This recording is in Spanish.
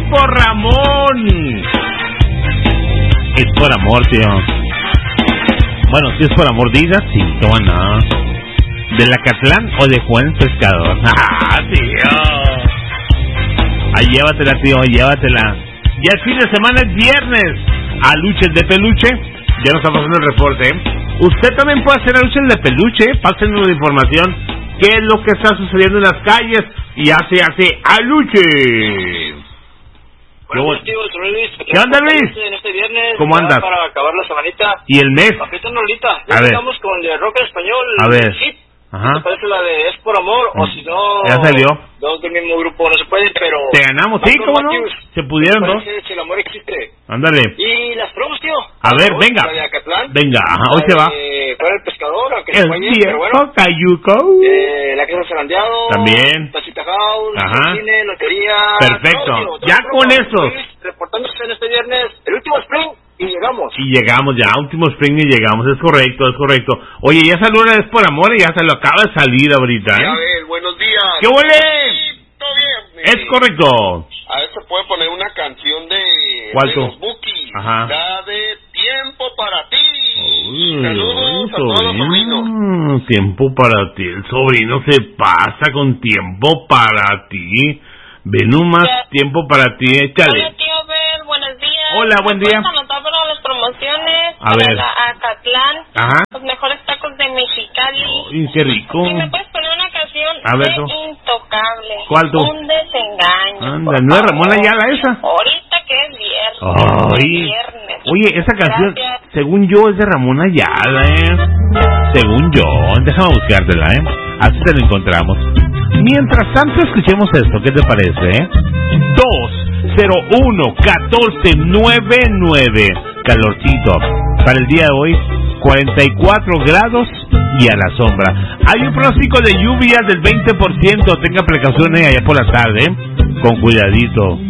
por Ramón. Es por amor, tío. Bueno, si es por amor, diga sí, toma nada. ¿De Lacatlán o de Juan Pescador? ¡Ah, tío! Ahí llévatela, tío, llévatela. Ya el fin de semana es viernes. Aluches de peluche. Ya nos está pasando el reporte, ¿eh? Usted también puede hacer aluches de peluche. Pásenos la información. ¿Qué es lo que está sucediendo en las calles? Y hace aluche. Bueno, tío, Luis. ¿Qué onda, Luis? En este viernes, ¿cómo andas? Para acabar la semanita. ¿Y el mes? Apretando ahorita. Ya A ver. estamos con el rock en español. A ver. Hit. Ajá. ¿Te parece la de Es por Amor? O si no... Ya salió. Dos del mismo grupo, no se puede, pero... Te ganamos, sí, ¿cómo no? Se pudieron dos. Si el amor existe. Ándale. Y las promos, tío. A ver, venga. La de Acatlán. Venga, ajá, hoy se va. Para el pescador, aunque El se vaya, pero bueno. viejo Cayuco. La Casa Zarandeado. También. Tacita House. Ajá. Cine, lotería. Perfecto. Todo, Ya todo, con esos. Reportándose en este viernes, el último spring, y llegamos. Y llegamos ya, último spring y llegamos, es correcto, es correcto. Oye, ya salió una vez por amor y ya se lo acaba de salir ahorita, ¿eh? A ver, buenos días. ¿Qué huele? Sí, todo bien. Es correcto. A ver, se puede poner una canción de ¿Cuál tú? los Bukis. Ajá. La de Tiempo para ti. Uy, Saludos a todos los sobrinos. Tiempo para ti, el sobrino se pasa con tiempo para ti. Ve nomás, tiempo para ti, échale. Hola, tío Bel, buenos días. Hola, buen día. ¿Puedes anotar para las promociones? A ver. Para Acatlán. Ajá. Los mejores tacos de Mexicali. Uy, qué rico. Y me puedes poner una canción A ver, de tú. Intocable. ¿Cuál tú? Un desengaño. Anda, ¿no es Ramón Ayala esa? Ahorita que es viernes. Ay. Viernes. Oye, esa canción, Gracias. según yo, es de Ramón Ayala, Según yo. Déjame buscártela, Así te lo encontramos. Mientras tanto, escuchemos esto. ¿Qué te parece, 201-1499. Calorcito. Para el día de hoy, 44 grados y a la sombra. Hay un pronóstico de lluvia del 20%. Tenga precauciones allá por la tarde, Con cuidadito.